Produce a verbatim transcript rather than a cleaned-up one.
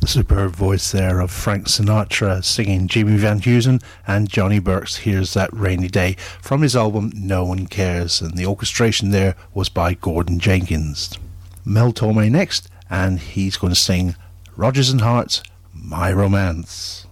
Superb voice there of Frank Sinatra singing Jimmy Van Heusen and Johnny Burke's Here's That Rainy Day from his album No One Cares, and the orchestration there was by Gordon Jenkins. Mel Torme next, and he's going to sing Rodgers and Hart's My Romance.